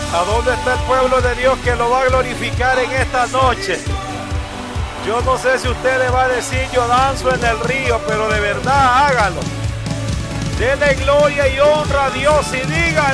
¿A dónde está el pueblo de Dios que lo va a glorificar en esta noche? Yo no sé si usted le va a decir yo danzo en el río, pero de verdad hágalo. Dele gloria y honra a Dios y diga